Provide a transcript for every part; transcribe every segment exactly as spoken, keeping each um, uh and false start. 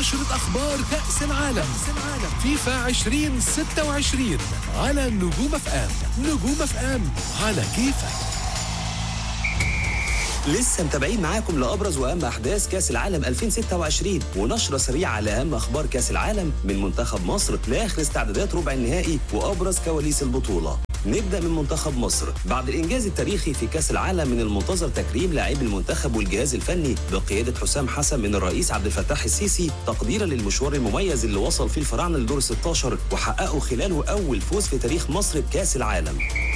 نشرة أخبار كأس العالم فيفا عشرين ستة وعشرين على نجوم اف ام. نجوم اف ام على كيفك. لسه متابعين معاكم لأبرز وأهم أحداث كأس العالم ألفين وستة وعشرين ونشرة سريعة على أهم أخبار كأس العالم من منتخب مصر لآخر استعدادات ربع النهائي وأبرز كواليس البطولة. نبدأ من منتخب مصر. بعد الإنجاز التاريخي في كأس العالم من المنتظر تكريم لاعبي المنتخب والجهاز الفني بقيادة حسام حسن من الرئيس عبد الفتاح السيسي تقديرا للمشوار المميز اللي وصل فيه الفراعنة لدور ستاشر وحققوا خلاله أول فوز في تاريخ مصر بكأس العالم.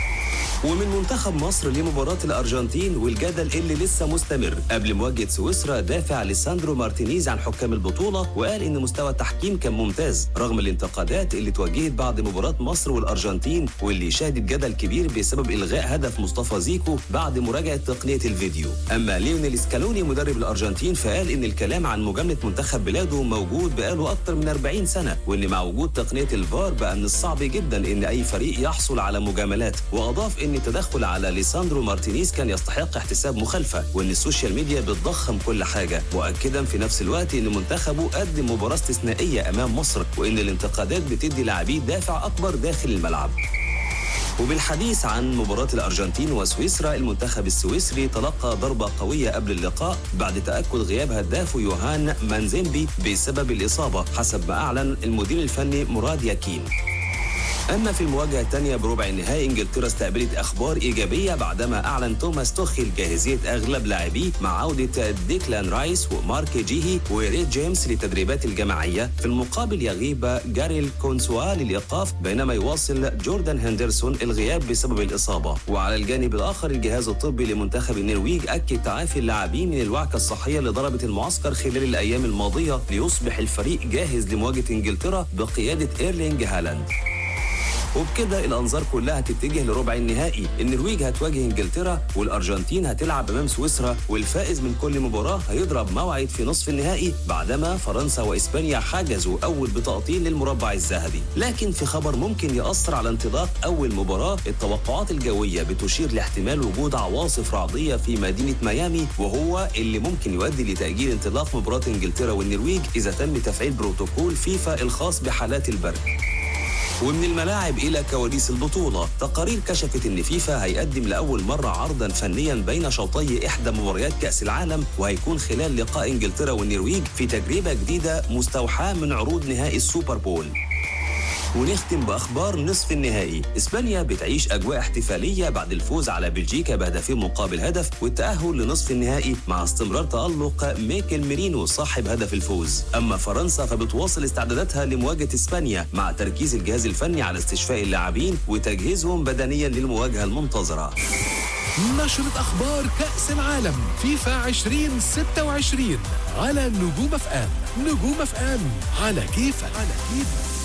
ومن منتخب مصر لمباراة الأرجنتين والجدل اللي لسه مستمر قبل مواجهة سويسرا، دافع ليساندرو مارتينيز عن حكام البطولة وقال إن مستوى التحكيم كان ممتاز رغم الانتقادات اللي توجهت بعد مباراة مصر والأرجنتين واللي شهدت جدل كبير بسبب إلغاء هدف مصطفى زيكو بعد مراجعة تقنية الفيديو. أما ليونيل سكالوني مدرب الأرجنتين فقال إن الكلام عن مجاملة منتخب بلاده موجود بقاله أكتر من أربعين سنة وإن مع وجود تقنية الفار بقى من الصعب جدا إن أي فريق يحصل على مجاملات، وأضاف إن التدخل على ليساندرو مارتينيز كان يستحق احتساب مخالفة وان السوشيال ميديا بتضخم كل حاجة، مؤكدا في نفس الوقت ان منتخبه قدم مباراة استثنائية امام مصر وان الانتقادات بتدي لاعبيه دافع اكبر داخل الملعب. وبالحديث عن مباراة الأرجنتين وسويسرا، المنتخب السويسري تلقى ضربة قوية قبل اللقاء بعد تأكد غياب هدافه يوهان مانزيمبي بسبب الإصابة حسب ما أعلن المدير الفني مراد ياكين. أما في المواجهة الثانية بربع النهائي، إنجلترا استقبلت أخبار إيجابية بعدما أعلن توماس توخيل جاهزية أغلب لاعبيه مع عودة ديكلان رايس ومارك جيهي وريد جيمس للتدريبات الجماعية. في المقابل يغيب جاريل كونسوا للإيقاف بينما يواصل جوردان هندرسون الغياب بسبب الإصابة. وعلى الجانب الآخر، الجهاز الطبي لمنتخب النرويج أكد تعافي اللاعبين من الوعكة الصحية اللي ضربت المعسكر خلال الأيام الماضية ليصبح الفريق جاهز لمواجهة إنجلترا بقيادة إيرلينج هالاند. وبكده الأنظار كلها هتتجه لربع النهائي. النرويج هتواجه إنجلترا والأرجنتين هتلعب أمام سويسرا، والفائز من كل مباراة هيضرب موعد في نصف النهائي بعدما فرنسا وإسبانيا حجزوا أول بطاقتين للمربع الذهبي. لكن في خبر ممكن يأثر على انطلاق أول مباراة، التوقعات الجوية بتشير لاحتمال وجود عواصف رعدية في مدينة ميامي وهو اللي ممكن يؤدي لتأجيل انطلاق مباراة إنجلترا والنرويج إذا تم تفعيل بروتوكول فيفا الخاص بحالات البرد. ومن الملاعب إلى كواليس البطولة، تقارير كشفت إن فيفا هيقدم لأول مرة عرضاً فنياً بين شوطي إحدى مباريات كأس العالم، وهيكون خلال لقاء إنجلترا والنرويج في تجربة جديدة مستوحاة من عروض نهائي السوبر بول. ونختم بأخبار نصف النهائي. إسبانيا بتعيش أجواء احتفالية بعد الفوز على بلجيكا بهدفين مقابل هدف والتأهل لنصف النهائي مع استمرار تألق ميكل ميرينو صاحب هدف الفوز. أما فرنسا فبتواصل استعداداتها لمواجهة إسبانيا مع تركيز الجهاز الفني على استشفاء اللاعبين وتجهيزهم بدنيا للمواجهة المنتظرة. نشرة أخبار كأس العالم فيفا عشرين ستة وعشرين على نجوم اف ام. نجوم اف ام على كيفك. على كيفك.